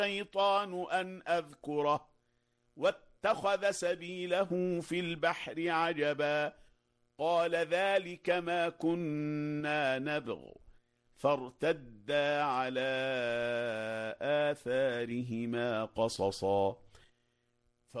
الشيطان أن أذكره واتخذ سبيله في البحر عجبا قال ذلك ما كنا نبغ فارتدا على آثارهما قصصا